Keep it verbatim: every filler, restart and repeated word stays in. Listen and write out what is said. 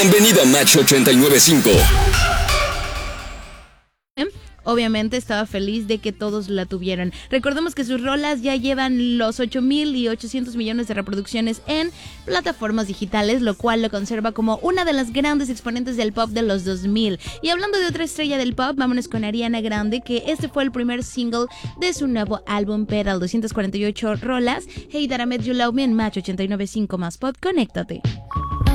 Bienvenido a Match ochenta y nueve punto cinco. Obviamente estaba feliz de que todos la tuvieran. Recordemos que sus rolas ya llevan los ocho mil ochocientos millones de reproducciones en plataformas digitales, lo cual lo conserva como una de las grandes exponentes del pop de los dos mil. Y hablando de otra estrella del pop, vámonos con Ariana Grande, que este fue el primer single de su nuevo álbum Pedal, doscientas cuarenta y ocho rolas. Hey That I Met You Love Me en Match ochenta y nueve punto cinco más Pod, conéctate.